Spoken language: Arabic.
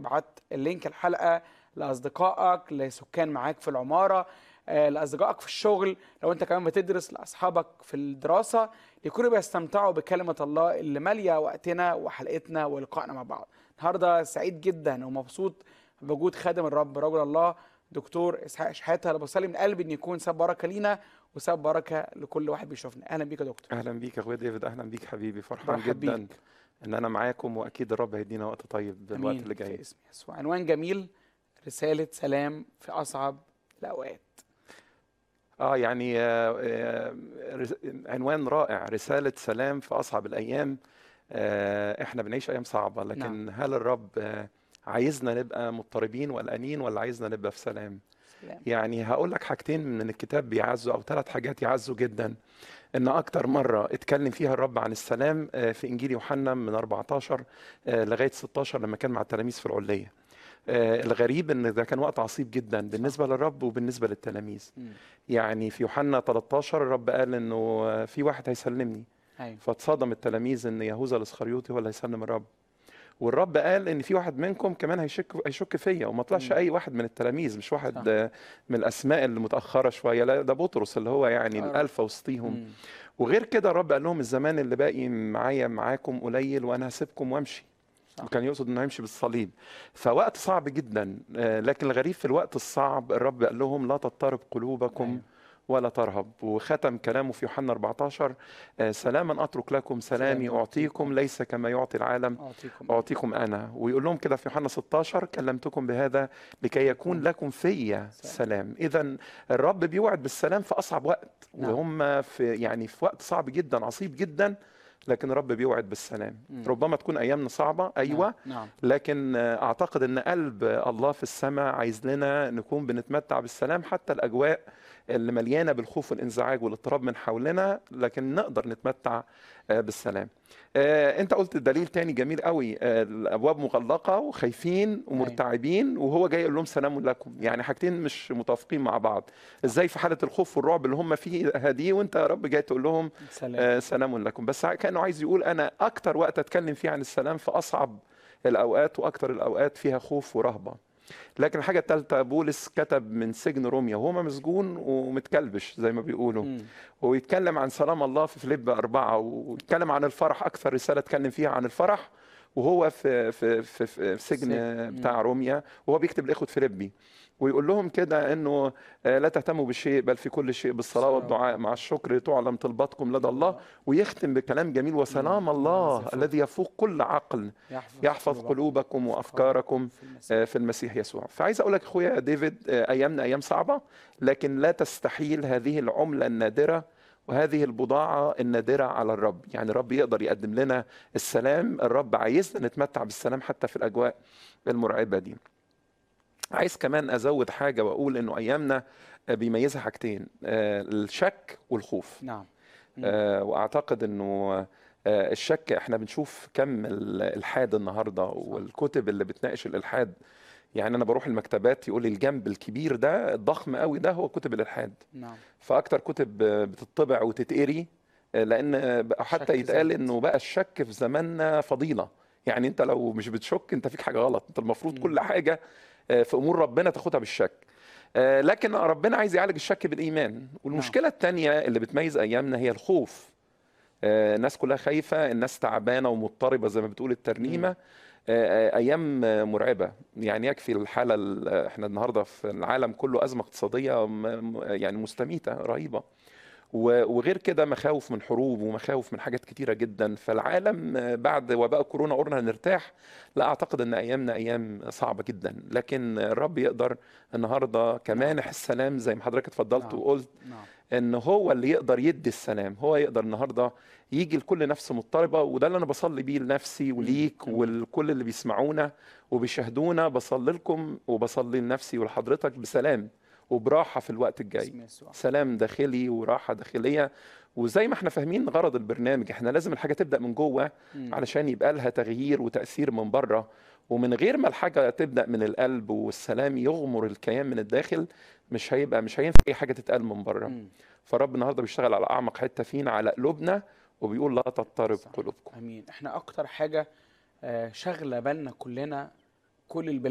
ابعت اللينك الحلقه لاصدقائك، لسكان معاك في العماره، لاصدقائك في الشغل، لو انت كمان بتدرس، لاصحابك في الدراسه، يكونوا بيستمتعوا بكلمه الله اللي ماليه وقتنا وحلقتنا ولقائنا مع بعض. النهارده سعيد جدا ومبسوط بوجود خادم الرب رجل الله دكتور اسحاق شحاته، اللي بصلي من قلبي ان يكون سبب بركه لينا وسبب بركه لكل واحد بيشوفنا. اهلا بيك يا دكتور. اهلا بيك يا اخويا ديفيد، اهلا بيك حبيبي، فرحان برحب جدا بيك. ان انا معاكم، واكيد الرب هيدينا وقت طيب الوقت امين اللي في جاي. اسم يسوع. عنوان جميل، رساله سلام في اصعب الاوقات. يعني عنوان رائع، رسالة سلام في اصعب الايام. احنا بنعيش ايام صعبة، نعم. لكن هل الرب عايزنا نبقى مضطربين وقلقانين، ولا عايزنا نبقى في سلام؟ سلام. يعني هقول لك حاجتين من الكتاب بيعزوا، او 3 حاجات يعزوا جدا. ان اكتر مرة اتكلم فيها الرب عن السلام في انجيل يوحنا من 14 لغاية 16 لما كان مع التلاميذ في العلية. الغريب ان ده كان وقت عصيب جدا بالنسبة للرب وبالنسبة للتلاميذ. مم. يعني في يوحنا 13 الرب قال انه في واحد هيسلمني، ايوه. فاتصدم التلاميذ ان يهوذا الاسخريوطي هو اللي هيسلم الرب. والرب قال ان في واحد منكم كمان هيشك فيا، وما طلعش مم. اي واحد من التلاميذ، مش واحد صح. من الاسماء اللي متاخره شويه، لا ده بطرس اللي هو يعني الالفا وسطيهم. مم. وغير كده الرب قال لهم الزمان اللي باقي معاكم قليل، وانا هسيبكم وامشي. صح. وكان يقصد انه يمشي بالصليب. فوقت صعب جدا، لكن الغريب في الوقت الصعب الرب قال لهم لا تضطرب قلوبكم ايوه. ولا ترهب. وختم كلامه في يوحنا 14 سلاما اترك لكم، سلامي سلامي اعطيكم، ليس كما يعطي العالم اعطيكم اعطيكم انا. ويقول لهم كده في يوحنا 16 كلمتكم بهذا لكي يكون لكم فيا سلام. اذا الرب بيوعد بالسلام في اصعب وقت، نعم. وهم في وقت صعب جدا عصيب جدا، لكن الرب بيوعد بالسلام. ربما تكون ايامنا صعبه، ايوه، نعم. لكن اعتقد ان قلب الله في السماء عايز لنا نكون بنتمتع بالسلام، حتى الاجواء اللي مليانه بالخوف والانزعاج والاضطراب من حولنا، لكن نقدر نتمتع بالسلام. انت قلت دليل تاني جميل قوي، الابواب مغلقه وخايفين ومرتعبين، وهو جاي يقول لهم سلام لكم. يعني حاجتين مش متوافقين مع بعض. ازاي في حاله الخوف والرعب اللي هم فيه هدي، وانت يا رب جاي تقول لهم سلام لكم؟ بس كانه عايز يقول انا اكتر وقت اتكلم فيه عن السلام في اصعب الاوقات، واكتر الاوقات فيها خوف ورهبه. لكن الحاجة الثالثة، بولس كتب من سجن روميا وهو مسجون ومتكلبش زي ما بيقولوا، ويتكلم عن سلام الله في فيليب 4، ويتكلم عن الفرح، أكثر رسالة اتكلم فيها عن الفرح وهو في سجن بتاع روميا، وهو بيكتب لإخوة فيليبي، ويقول لهم كده انه لا تهتموا بالشيء بل في كل شيء بالصلاه والدعاء مع الشكر تعلم طلباتكم لدى الله. ويختم بكلام جميل، وسلام الله الذي يفوق كل عقل يحفظ قلوبكم وافكاركم في المسيح يسوع. فعايز اقول لك اخويا ديفيد، ايامنا ايام صعبه، لكن لا تستحيل هذه العمله النادره وهذه البضاعة النادرة على الرب. يعني الرب يقدر يقدم لنا السلام، الرب عايزنا نتمتع بالسلام حتى في الأجواء المرعبة دي. عايز كمان أزود حاجة وأقول إنه أيامنا بيميزها حاجتين، الشك والخوف. نعم. وأعتقد إنه الشك، إحنا بنشوف كم الإلحاد النهاردة والكتب اللي بتناقش الإلحاد. يعني أنا بروح المكتبات يقول لي الجنب الكبير ده الضخم قوي ده هو كتب الإلحاد. نعم. فأكتر كتب بتطبع وتتقري، لأن حتى يتقال إنه بقى الشك في زماننا فضيلة. يعني أنت لو مش بتشك أنت فيك حاجة غلط، أنت المفروض كل حاجة في أمور ربنا تاخدها بالشك. لكن ربنا عايز يعالج الشك بالإيمان. والمشكلة التانية اللي بتميز أيامنا هي الخوف. الناس كلها خايفة، الناس تعبانة ومضطربة زي ما بتقول الترنيمة. أيام مرعبة. يعني يكفي الحالة احنا النهاردة في العالم كله أزمة اقتصادية يعني مستميتة رهيبة، وغير كده مخاوف من حروب ومخاوف من حاجات كتيرة جدا. فالعالم بعد وباء كورونا قلنا هنرتاح، لا أعتقد أن أيامنا أيام صعبة جدا، لكن الرب يقدر النهاردة كمانح السلام زي ما حضرتك اتفضلت وقلت ان هو اللي يقدر يدي السلام. هو يقدر النهارده يجي لكل نفس مضطربه، وده اللي انا بصلي بيه لنفسي وليك ولكل اللي بيسمعونا وبيشاهدونا. بصلي لكم وبصلي لنفسي ولحضرتك بسلام وبراحه في الوقت الجاي، سلام داخلي وراحه داخليه. وزي ما احنا فاهمين غرض البرنامج، احنا لازم الحاجه تبدا من جوه علشان يبقى لها تغيير وتاثير من بره. ومن غير ما الحاجه تبدا من القلب والسلام يغمر الكيان من الداخل، مش هينفع اي حاجه تتقال من بره. فالرب النهارده بيشتغل على اعمق حته فينا، على قلوبنا، وبيقول لا تضطرب قلوبكم. امين. احنا اكتر حاجه شغله بالنا كلنا كل البلاد.